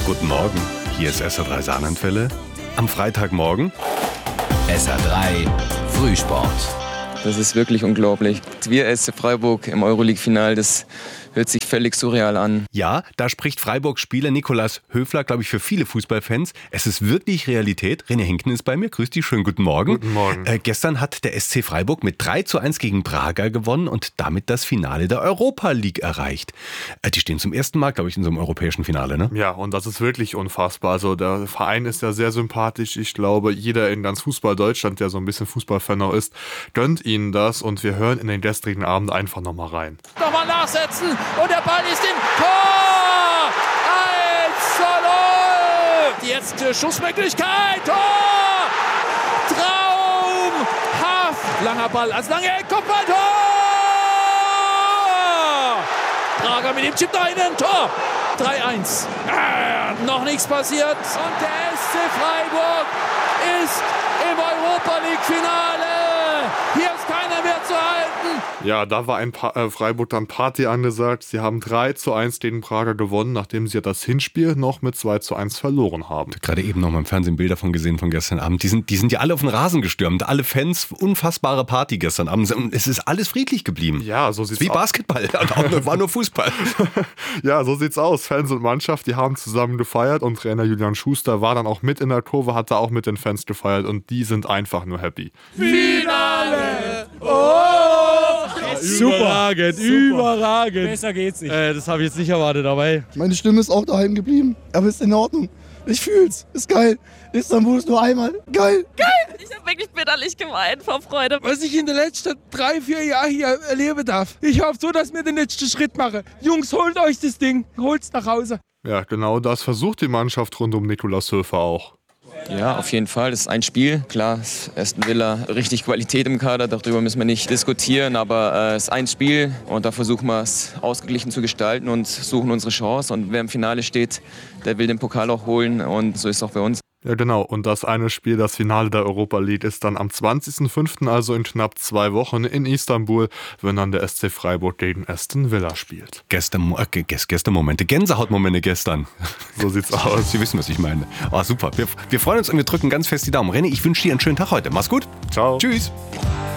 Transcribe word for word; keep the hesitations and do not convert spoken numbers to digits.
Guten Morgen, hier ist S R drei Saarlandwelle. Am Freitagmorgen. S R drei Frühsport. Das ist wirklich unglaublich. Wir S C Freiburg im Euroleague-Final, das hört sich völlig surreal an. Ja, da spricht Freiburg-Spieler Nikolas Höfler, glaube ich, für viele Fußballfans. Es ist wirklich Realität. René Henken ist bei mir. Grüß dich, schönen guten Morgen. Guten Morgen. Äh, gestern hat der S C Freiburg mit drei zu eins gegen Braga gewonnen und damit das Finale der Europa League erreicht. Äh, die stehen zum ersten Mal, glaube ich, in so einem europäischen Finale, ne? Ja, und das ist wirklich unfassbar. Also der Verein ist ja sehr sympathisch. Ich glaube, jeder in ganz Fußball Deutschland, der so ein bisschen Fußballfan noch ist, gönnt ihnen das. Und wir hören in den gestrigen Abend einfach nochmal rein. Nochmal nachsetzen und der Ball ist im Tor! eins zu null! Die jetzt äh, Schussmöglichkeit! Tor! Traumhaft! Langer Ball als lange Eck, Kopfballtor! Braga mit dem Chip da innen, Tor! drei eins. Äh, noch nichts passiert und der S C Freiburg ist im Europa League Finale. Hier ist keiner mehr zu halten. Ja, da war in pa- äh, Freiburg dann Party angesagt. Sie haben drei zu eins gegen Braga gewonnen, nachdem sie das Hinspiel noch mit zwei zu eins verloren haben. Gerade eben noch mal im Fernsehen Bilder von gesehen von gestern Abend. Die sind, die sind ja alle auf den Rasen gestürmt. Alle Fans, unfassbare Party gestern Abend. Und es ist alles friedlich geblieben. Ja, so sieht's Wie aus. Basketball. War nur Fußball. Ja, so sieht's aus. Fans und Mannschaft, die haben zusammen gefeiert und Trainer Julian Schuster war dann auch mit in der Kurve, hat da auch mit den Fans gefeiert und die sind einfach nur happy. Finale! Oh! Überragend, Super. überragend. Besser geht's nicht. Äh, das habe ich jetzt nicht erwartet, aber Meine Stimme ist auch daheim geblieben, aber ist in Ordnung. Ich fühl's, ist geil. Istanbul ist nur einmal. Geil. Geil! Ich habe wirklich bitterlich geweint vor Freude. Was ich in den letzten drei, vier Jahren hier erleben darf. Ich hoffe so, dass wir den letzten Schritt machen. Jungs, holt euch das Ding. Holt's nach Hause. Ja, genau das versucht die Mannschaft rund um Nikolas Höfler auch. Ja, auf jeden Fall. Das ist ein Spiel. Klar, Aston Villa richtig Qualität im Kader, darüber müssen wir nicht diskutieren. Aber äh, es ist ein Spiel und da versuchen wir es ausgeglichen zu gestalten und suchen unsere Chance. Und wer im Finale steht, der will den Pokal auch holen und so ist es auch bei uns. Ja, genau. Und das eine Spiel, das Finale der Europa League, ist dann am zwanzigsten fünften, also in knapp zwei Wochen in Istanbul, wenn dann der S C Freiburg gegen Aston Villa spielt. Gestern, äh, gest, gestern Momente, Gänsehautmomente gestern. So sieht's aus. Sie wissen, was ich meine. Oh, super. Wir, wir freuen uns und wir drücken ganz fest die Daumen. René, ich wünsche dir einen schönen Tag heute. Mach's gut. Ciao. Tschüss.